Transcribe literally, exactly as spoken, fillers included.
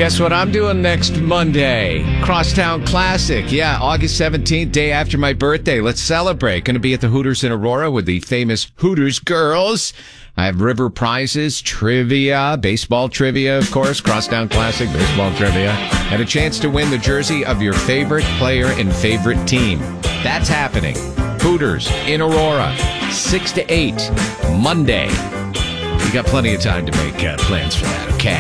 Guess what I'm doing next Monday? Crosstown Classic. Yeah, August seventeenth, day after my birthday. Let's celebrate. Going to be at the Hooters in Aurora with the famous Hooters girls. I have river prizes, trivia, baseball trivia, of course, Crosstown Classic, baseball trivia, and a chance to win the jersey of your favorite player and favorite team. That's happening. Hooters in Aurora, six to eight, Monday. You got plenty of time to make uh, plans for that, okay?